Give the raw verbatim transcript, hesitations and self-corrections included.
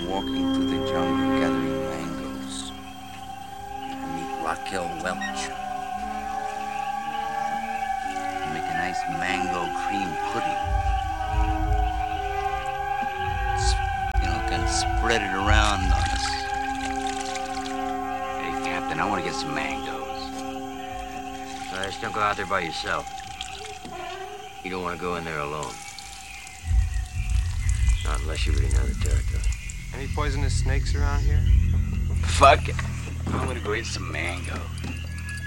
walking through the jungle gathering mangoes. I meet Raquel Welch. We make a nice mango cream pudding. S- you know, kind of spread it around on us. Hey, Captain, I want to get some mangoes. Uh, just don't go out there by yourself. You don't want to go in there alone. Not unless you really know the territory. Any poisonous snakes around here? Fuck it. I'm gonna go eat some mango.